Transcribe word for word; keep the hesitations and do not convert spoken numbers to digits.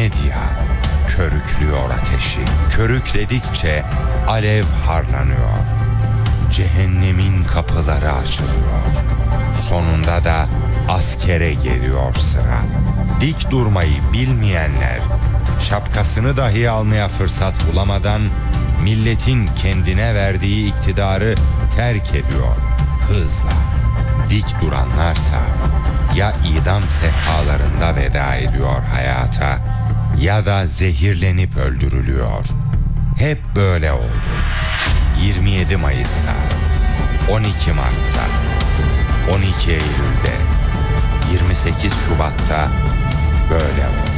medya körüklüyor ateşi. Körükledikçe alev harlanıyor. Cehennemin kapıları açılıyor. Sonunda da askere geliyor sıra. Dik durmayı bilmeyenler şapkasını dahi almaya fırsat bulamadan milletin kendine verdiği iktidarı terk ediyor hızla. Dik duranlarsa ya idam sehpalarında veda ediyor hayata ya da zehirlenip öldürülüyor. Hep böyle oldu. yirmi yedi Mayıs'ta, on iki Mart'ta, on iki Eylül'de, yirmi sekiz Şubat'ta böyle oldu.